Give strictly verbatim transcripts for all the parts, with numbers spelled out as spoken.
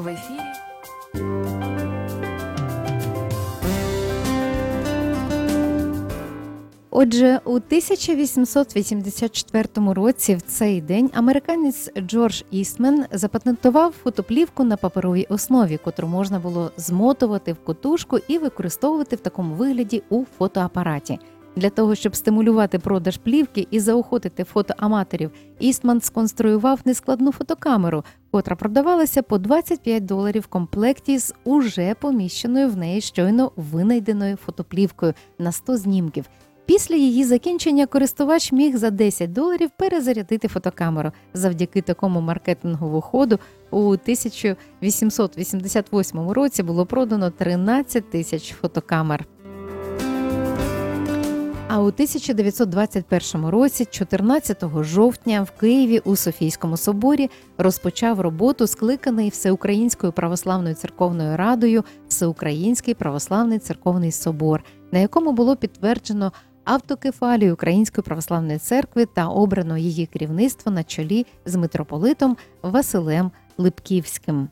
В ефірі Отже, у тисяча вісімсот вісімдесят четвертому році в цей день американець Джордж Істмен запатентував фотоплівку на паперовій основі, котру можна було змотувати в котушку і використовувати в такому вигляді у фотоапараті. Для того, щоб стимулювати продаж плівки і заохотити фотоаматорів, Істман сконструював нескладну фотокамеру, котра продавалася по двадцять п'ять доларів в комплекті з уже поміщеною в неї щойно винайденою фотоплівкою на сто знімків. Після її закінчення користувач міг за десять доларів перезарядити фотокамеру. Завдяки такому маркетинговому ходу у тисяча вісімсот вісімдесят восьмому році було продано тринадцять тисяч фотокамер. А у тисяча дев'ятсот двадцять першому році, чотирнадцятого жовтня, в Києві у Софійському соборі розпочав роботу скликаний Всеукраїнською православною церковною радою Всеукраїнський православний церковний собор, на якому було підтверджено автокефалію Української православної церкви та обрано її керівництво на чолі з митрополитом Василем Липківським.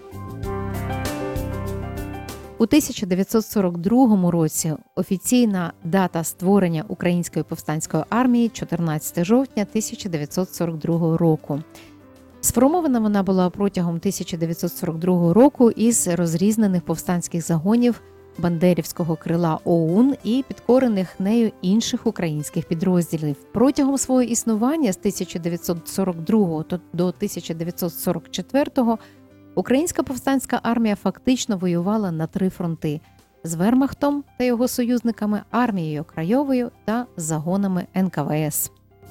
У тисяча дев'ятсот сорок другому році офіційна дата створення Української повстанської армії – чотирнадцятого жовтня тисяча дев'ятсот сорок другого року. Сформована вона була протягом тисяча дев'ятсот сорок другого року із розрізнених повстанських загонів Бандерівського крила ОУН і підкорених нею інших українських підрозділів. Протягом свого існування з тисяча дев'ятсот сорок другого до тисяча дев'ятсот сорок четвертого Українська повстанська армія фактично воювала на три фронти – з Вермахтом та його союзниками, армією Крайовою та загонами ен ка ве ес.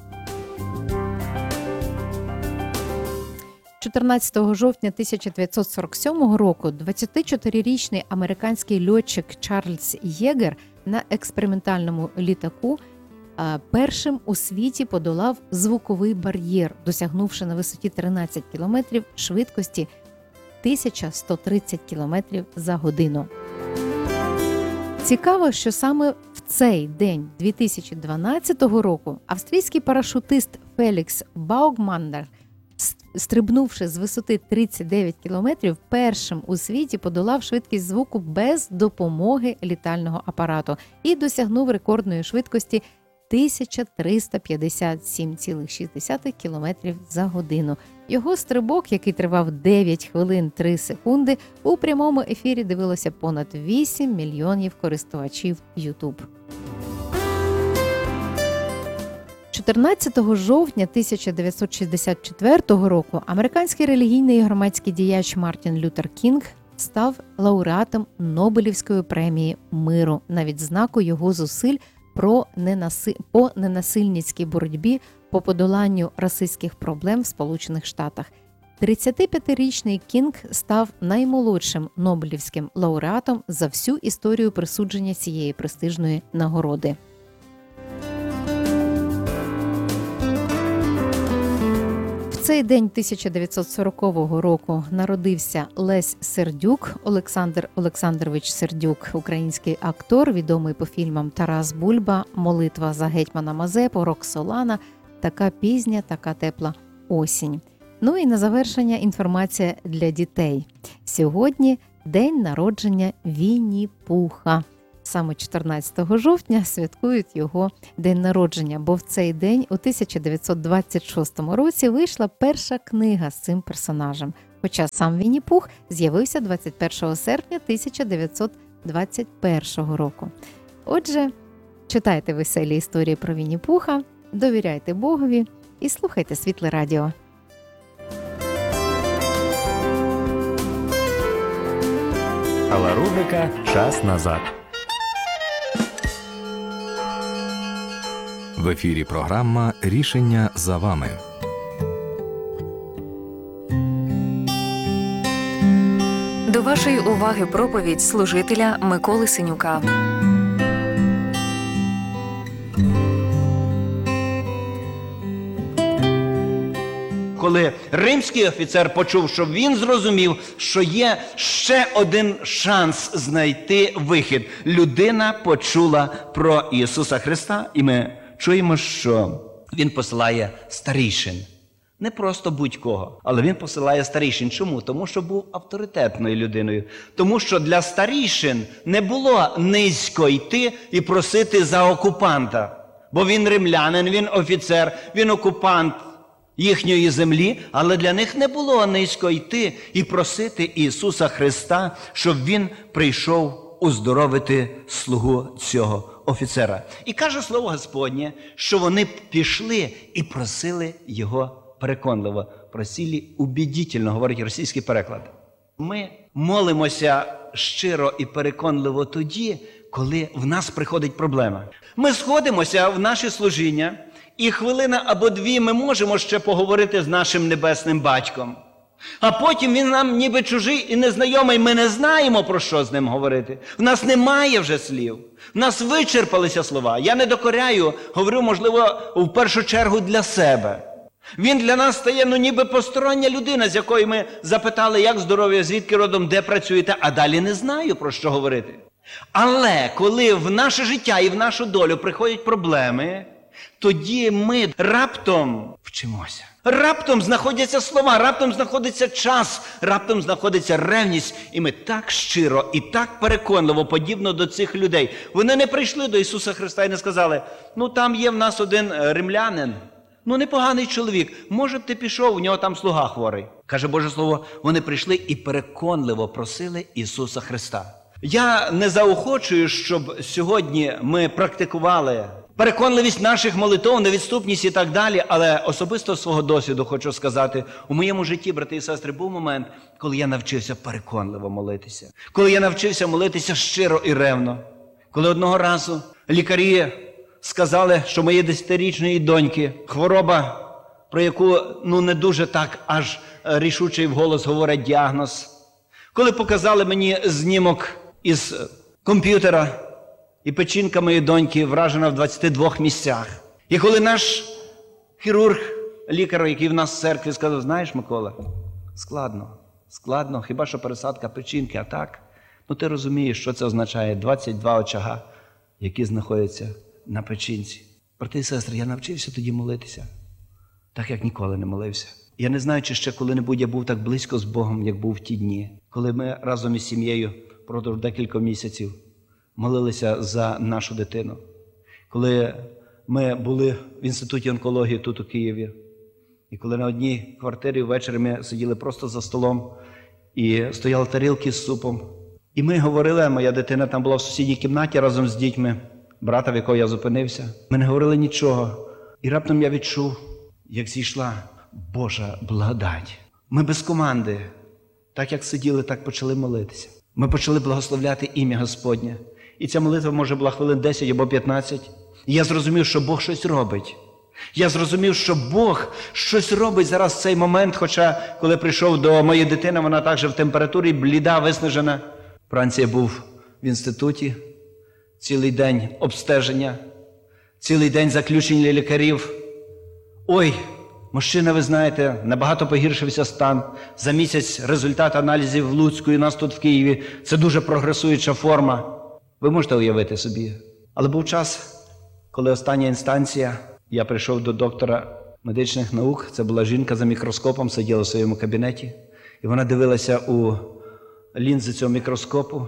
чотирнадцятого жовтня тисяча дев'ятсот сорок сьомого року двадцятичотирирічний американський льотчик Чарльз Єгер на експериментальному літаку першим у світі подолав звуковий бар'єр, досягнувши на висоті тринадцять кілометрів швидкості тисяча сто тридцять кілометрів за годину. Цікаво, що саме в цей день дві тисячі дванадцятого року австрійський парашутист Фелікс Баугмандер, стрибнувши з висоти тридцять дев'ять кілометрів, першим у світі подолав швидкість звуку без допомоги літального апарату і досягнув рекордної швидкості тисяча триста п'ятдесят сім цілих шість десятих кілометрів за годину. Його стрибок, який тривав дев'ять хвилин три секунди, у прямому ефірі дивилося понад вісім мільйонів користувачів YouTube. чотирнадцятого жовтня тисяча дев'ятсот шістдесят четвертого року американський релігійний і громадський діяч Мартін Лютер Кінг став лауреатом Нобелівської премії миру на відзнаку його зусиль про ненаси... по ненасильницькій боротьбі по подоланню расистських проблем в Сполучених Штатах. тридцятип'ятирічний Кінг став наймолодшим Нобелівським лауреатом за всю історію присудження цієї престижної нагороди. В цей день тисяча дев'ятсот сорокового року народився Лесь Сердюк, Олександр Олександрович Сердюк, український актор, відомий по фільмам «Тарас Бульба», «Молитва за гетьмана Мазепу», «Роксолана», «Така пізня, така тепла осінь». Ну і на завершення інформація для дітей. Сьогодні день народження Вінні-Пуха. Саме чотирнадцятого жовтня святкують його день народження, бо в цей день у тисяча дев'ятсот двадцять шостому році вийшла перша книга з цим персонажем, хоча сам Вінні-Пух з'явився двадцять першого серпня тисяча дев'ятсот двадцять першого року. Отже, читайте веселі історії про Вінні-Пуха, довіряйте Богові і слухайте Світле Радіо. Але рубрика «Час назад». В ефірі програма «Рішення за вами». До вашої уваги проповідь служителя Миколи Синюка. Коли римський офіцер почув, що він зрозумів, що є ще один шанс знайти вихід. Людина почула про Ісуса Христа, і ми чуємо, що він посилає старійшин Не просто будь-кого, але він посилає старішин. Чому? Тому що був авторитетною людиною. Тому що для старішин не було низько йти і просити за окупанта. Бо він римлянин, він офіцер, він окупант їхньої землі, але для них не було низько йти і просити Ісуса Христа, щоб Він прийшов уздоровити слугу цього офіцера. І каже Слово Господнє, що вони пішли і просили Його переконливо. Просили убедительно, говорить російський переклад. Ми молимося щиро і переконливо тоді, коли в нас приходить проблема. Ми сходимося в наше служіння, і хвилина або дві ми можемо ще поговорити з нашим небесним батьком. А потім він нам ніби чужий і незнайомий, ми не знаємо, про що з ним говорити. В нас немає вже слів. В нас вичерпалися слова. Я не докоряю, говорю, можливо, в першу чергу для себе. Він для нас стає, ну, ніби постороння людина, з якої ми запитали, як здоров'я, звідки родом, де працюєте, а далі не знаю, про що говорити. Але коли в наше життя і в нашу долю приходять проблеми, тоді ми раптом вчимося. Раптом знаходяться слова, раптом знаходиться час, раптом знаходиться ревність. І ми так щиро і так переконливо, подібно до цих людей. Вони не прийшли до Ісуса Христа і не сказали, ну там є в нас один римлянин, ну непоганий чоловік, може б ти пішов, у нього там слуга хворий. Каже Боже Слово, вони прийшли і переконливо просили Ісуса Христа. Я не заохочую, щоб сьогодні ми практикували переконливість наших молитов, невідступність і так далі, але особисто з свого досвіду хочу сказати, у моєму житті, брати і сестри, був момент, коли я навчився переконливо молитися. Коли я навчився молитися щиро і ревно. Коли одного разу лікарі сказали, що моєї десятирічної доньки хвороба, про яку, ну, не дуже так аж рішучий вголос говорять діагноз. Коли показали мені знімок із комп'ютера, і печінка моєї доньки вражена в двадцяти двох місцях. І коли наш хірург, лікар, який в нас в церкві, сказав, знаєш, Микола, складно, складно, хіба що пересадка печінки, а так, ну ти розумієш, що це означає, двадцять два очага, які знаходяться на печінці. Брати і сестри, я навчився тоді молитися, так як ніколи не молився. Я не знаю, чи ще коли-небудь я був так близько з Богом, як був в ті дні, коли ми разом із сім'єю протягом декілька місяців молилися за нашу дитину. Коли ми були в інституті онкології тут у Києві, і коли на одній квартирі ввечері ми сиділи просто за столом, і стояли тарілки з супом. І ми говорили, моя дитина там була в сусідній кімнаті разом з дітьми, брата, в якого я зупинився. Ми не говорили нічого. І раптом я відчув, як зійшла Божа благодать. Ми без команди, так як сиділи, так почали молитися. Ми почали благословляти ім'я Господнє. І ця молитва, може, була хвилин десять або п'ятнадцять. І я зрозумів, що Бог щось робить. Я зрозумів, що Бог щось робить зараз в цей момент, хоча, коли прийшов до моєї дитини, вона також в температурі, бліда, виснажена. Вранці я був в інституті, цілий день обстеження, цілий день заключення лікарів. Ой, мужчина, ви знаєте, набагато погіршився стан. За місяць результат аналізів в Луцьку і нас тут в Києві. Це дуже прогресуюча форма. Ви можете уявити собі. Але був час, коли остання інстанція, я прийшов до доктора медичних наук, це була жінка за мікроскопом, сиділа в своєму кабінеті, і вона дивилася у лінзи цього мікроскопу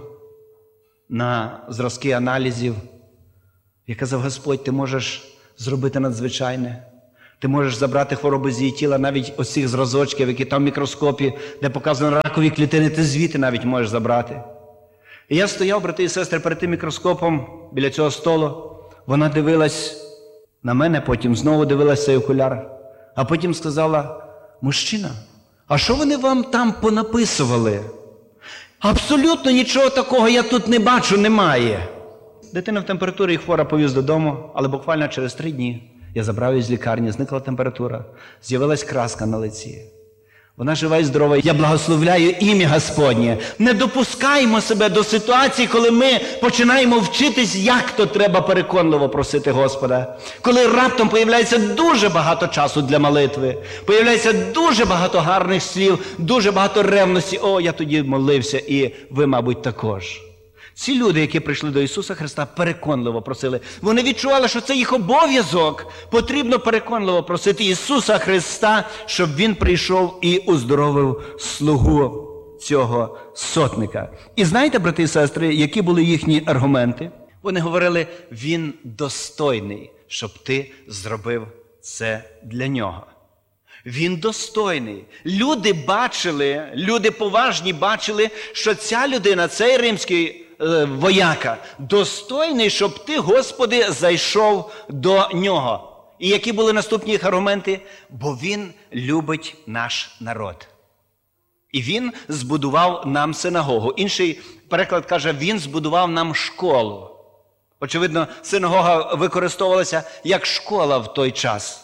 на зразки аналізів. Я казав, Господь, ти можеш зробити надзвичайне. Ти можеш забрати хворобу з її тіла, навіть ось цих зразочків, які там в мікроскопі, де показано ракові клітини, ти звідти навіть можеш забрати. І я стояв, брати і сестри, перед тим мікроскопом, біля цього столу. Вона дивилась на мене, потім знову дивилась цей окуляр. А потім сказала, мужчина, а що вони вам там понаписували? Абсолютно нічого такого я тут не бачу, немає. Дитина в температурі і хвора повіз додому, але буквально через три дні я забрав її з лікарні, зникла температура, з'явилась краска на лиці. Вона жива і здорова. Я благословляю ім'я Господнє. Не допускаємо себе до ситуації, коли ми починаємо вчитись, як то треба переконливо просити Господа. Коли раптом появляється дуже багато часу для молитви, появляється дуже багато гарних слів, дуже багато ревності. О, я тоді молився, і ви, мабуть, також. Ці люди, які прийшли до Ісуса Христа, переконливо просили. Вони відчували, що це їх обов'язок. Потрібно переконливо просити Ісуса Христа, щоб Він прийшов і оздоровив слугу цього сотника. І знаєте, брати і сестри, які були їхні аргументи? Вони говорили, він достойний, щоб ти зробив це для нього. Він достойний. Люди бачили, люди поважні бачили, що ця людина, цей римський е, вояка, достойний, щоб ти, Господи, зайшов до нього. І які були наступні їх аргументи? Бо він любить наш народ. І він збудував нам синагогу. Інший переклад каже, він збудував нам школу. Очевидно, синагога використовувалася як школа в той час.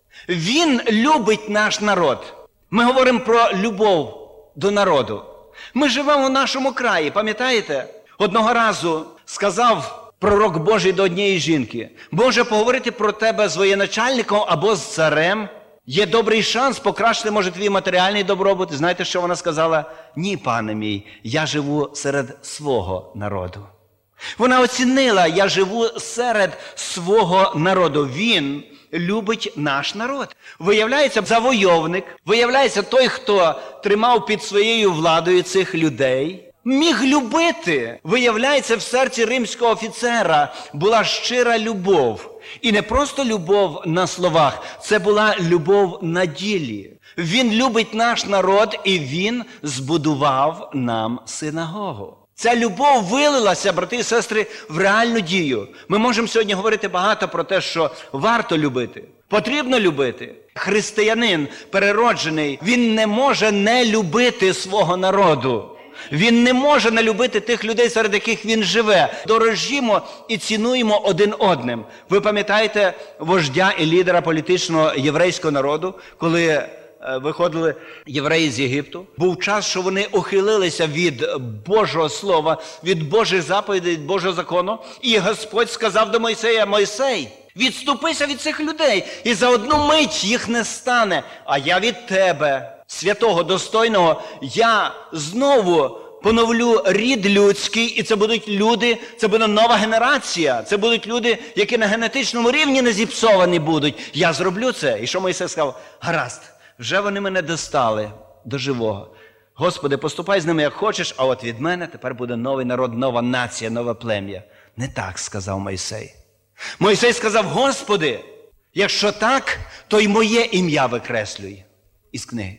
Він любить наш народ. Ми говоримо про любов до народу. Ми живемо в нашому краї, пам'ятаєте? Одного разу сказав пророк Божий до однієї жінки, може поговорити про тебе з воєначальником або з царем? Є добрий шанс покращити, може, твій матеріальний добробут. І знаєте, що вона сказала? Ні, пане мій, я живу серед свого народу. Вона оцінила, я живу серед свого народу. Він любить наш народ. Виявляється, завойовник, виявляється, той, хто тримав під своєю владою цих людей, міг любити. Виявляється, в серці римського офіцера була щира любов. І не просто любов на словах, це була любов на ділі. Він любить наш народ, і він збудував нам синагогу. Ця любов вилилася, брати і сестри, в реальну дію. Ми можемо сьогодні говорити багато про те, що варто любити, потрібно любити. Християнин перероджений, він не може не любити свого народу. Він не може не любити тих людей, серед яких він живе. Дорожімо і цінуємо один одним. Ви пам'ятаєте вождя і лідера політичного єврейського народу, коли виходили євреї з Єгипту? Був час, що вони ухилилися від Божого Слова, від Божих заповідей, від Божого закону. І Господь сказав до Мойсея, Мойсей, відступися від цих людей, і за одну мить їх не стане. А я від тебе, святого, достойного, я знову поновлю рід людський, і це будуть люди, це буде нова генерація, це будуть люди, які на генетичному рівні не зіпсовані будуть. Я зроблю це. І що Мойсей сказав? Гаразд, вже вони мене достали до живого. Господи, поступай з ними, як хочеш, а от від мене тепер буде новий народ, нова нація, нове плем'я. Не так, сказав Мойсей. Мойсей сказав, Господи, якщо так, то й моє ім'я викреслюй із книги.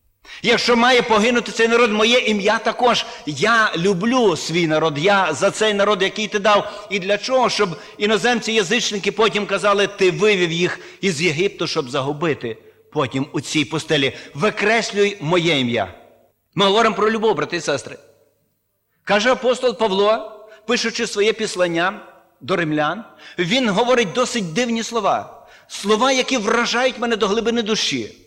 Якщо має погинути цей народ, моє ім'я також. Я люблю свій народ, я за цей народ, який ти дав. І для чого? Щоб іноземці-язичники потім казали, ти вивів їх із Єгипту, щоб загубити потім у цій пустелі. Викреслюй моє ім'я. Ми говоримо про любов, брати і сестри. Каже апостол Павло, пишучи своє післання до римлян, він говорить досить дивні слова. Слова, які вражають мене до глибини душі.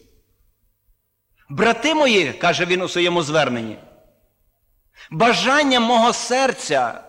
Брати мої, каже він у своєму зверненні, бажання мого серця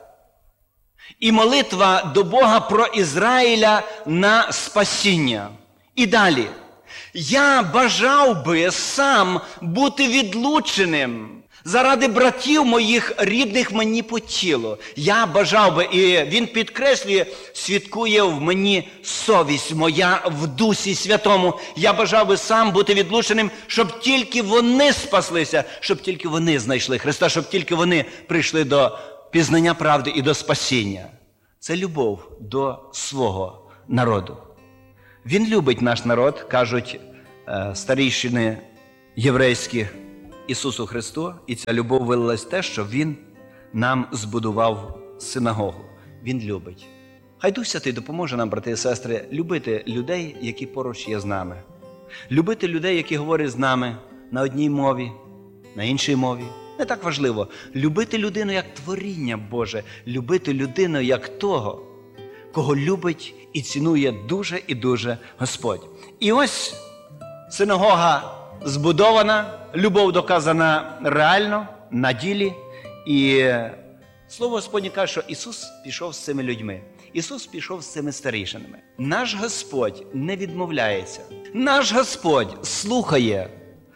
і молитва до Бога про Ізраїля на спасіння. І далі. Я бажав би сам бути відлученим заради братів моїх, рідних мені по тілу. Я бажав би, і він підкреслює, свідкує в мені совість моя в Дусі Святому. Я бажав би сам бути відлученим, щоб тільки вони спаслися, щоб тільки вони знайшли Христа, щоб тільки вони прийшли до пізнання правди і до спасіння. Це любов до свого народу. Він любить наш народ, кажуть е, старійшини єврейські Ісусу Христу, і ця любов вилилась в те, що Він нам збудував синагогу. Він любить. Хай Дух Святий допоможе нам, брати і сестри, любити людей, які поруч є з нами. Любити людей, які говорять з нами на одній мові, на іншій мові. Не так важливо. Любити людину як творіння Боже, любити людину як того, кого любить і цінує дуже і дуже Господь. І ось синагога збудована, любов доказана реально, на ділі. І Слово Господнє каже, що Ісус пішов з цими людьми. Ісус пішов з цими старішинами. Наш Господь не відмовляється. Наш Господь слухає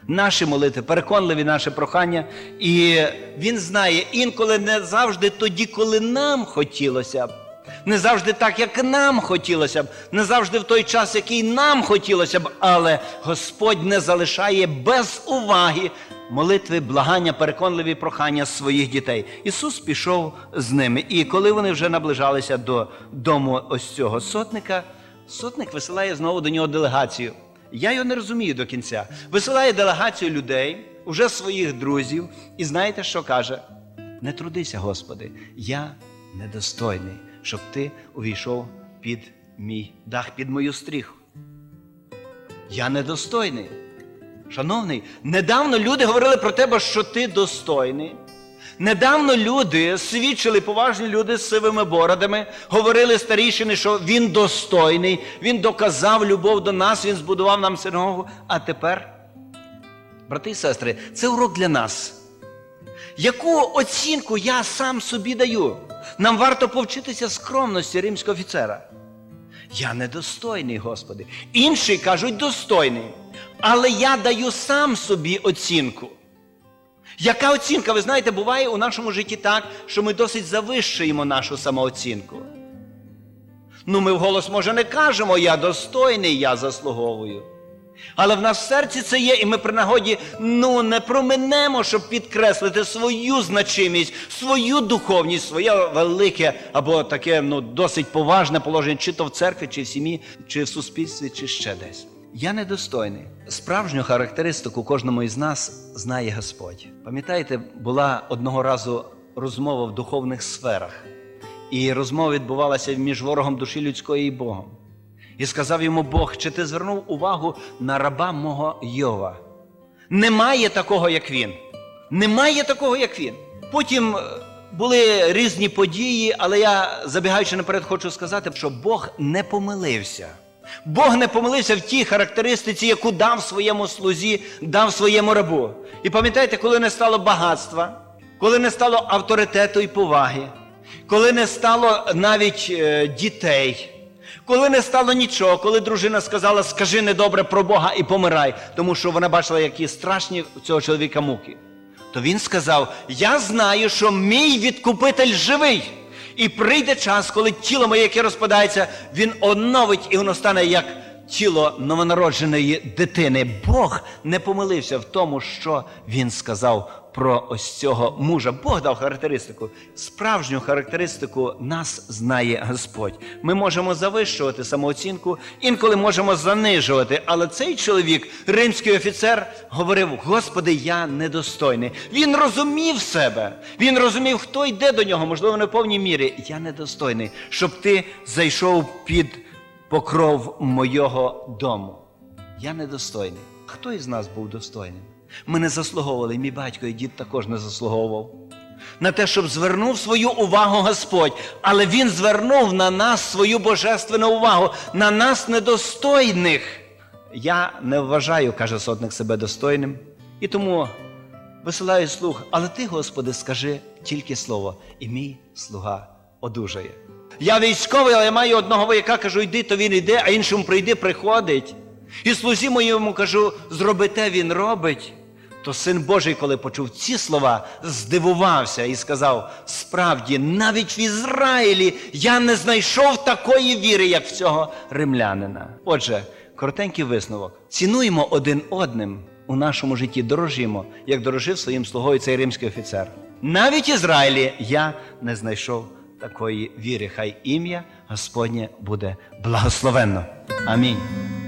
наші молитви, переконливі наші прохання. І Він знає, інколи не завжди тоді, коли нам хотілося б, не завжди так, як нам хотілося б, не завжди в той час, який нам хотілося б, але Господь не залишає без уваги молитви, благання, переконливі прохання своїх дітей. Ісус пішов з ними, і коли вони вже наближалися до дому ось цього сотника, сотник висилає знову до нього делегацію. Я його не розумію до кінця. Висилає делегацію людей, уже своїх друзів, і знаєте, що каже? Не трудися, Господи, я недостойний, щоб ти увійшов під мій дах, під мою стріху. Я недостойний. Шановний, недавно люди говорили про тебе, що ти достойний. Недавно люди, свідчили, поважні люди з сивими бородами, говорили старішини, що він достойний, він доказав любов до нас, він збудував нам синагогу. А тепер, брати і сестри, це урок для нас. Яку оцінку я сам собі даю? Нам варто повчитися скромності римського офіцера. Я недостойний, Господи. Інші кажуть, достойний. Але я даю сам собі оцінку. Яка оцінка? Ви знаєте, буває у нашому житті так, що ми досить завищуємо нашу самооцінку. Ну, ми вголос, може, не кажемо, я достойний, я заслуговую. Але в нас в серці це є, і ми при нагоді, ну, не проминемо, щоб підкреслити свою значимість, свою духовність, своє велике або таке, ну, досить поважне положення, чи то в церкві, чи в сім'ї, чи в суспільстві, чи ще десь. Я недостойний. Справжню характеристику кожному із нас знає Господь. Пам'ятаєте, була одного разу розмова в духовних сферах. І розмова відбувалася між ворогом душі людської і Богом. І сказав йому Бог, чи ти звернув увагу на раба мого Йова? Немає такого, як він. Немає такого, як він. Потім були різні події, але я, забігаючи наперед, хочу сказати, що Бог не помилився. Бог не помилився в тій характеристиці, яку дав своєму слузі, дав своєму рабу. І пам'ятаєте, коли не стало багатства, коли не стало авторитету і поваги, коли не стало навіть е, дітей, коли не стало нічого, коли дружина сказала, скажи недобре про Бога і помирай, тому що вона бачила, які страшні у цього чоловіка муки, то він сказав, я знаю, що мій відкупитель живий. І прийде час, коли тіло моє, яке розпадається, він оновить, і воно стане як тіло новонародженої дитини. Бог не помилився в тому, що він сказав про ось цього мужа. Бог дав характеристику. Справжню характеристику нас знає Господь. Ми можемо завищувати самооцінку, інколи можемо занижувати. Але цей чоловік, римський офіцер, говорив, Господи, я недостойний. Він розумів себе. Він розумів, хто йде до нього, можливо, не в повній мірі. Я недостойний, щоб ти зайшов під покров мого дому. Я недостойний. Хто із нас був достойним? Ми не заслуговували, мій батько і дід також не заслуговував на те, щоб звернув свою увагу Господь. Але Він звернув на нас свою божественну увагу, на нас недостойних. Я не вважаю, каже сотник, себе достойним, і тому висилаю слуг. Але ти, Господи, скажи тільки слово, і мій слуга одужає. Я військовий, але я маю одного вояка, кажу, йди, то він йде, а іншому прийди, приходить. І слузі моєму кажу, зроби те, він робить. То Син Божий, коли почув ці слова, здивувався і сказав, справді, навіть в Ізраїлі я не знайшов такої віри, як в цього римлянина. Отже, коротенький висновок. Цінуємо один одним у нашому житті, дорожимо, як дорожив своїм слугою цей римський офіцер. Навіть в Ізраїлі я не знайшов такої віри. Хай ім'я Господнє буде благословенно. Амінь.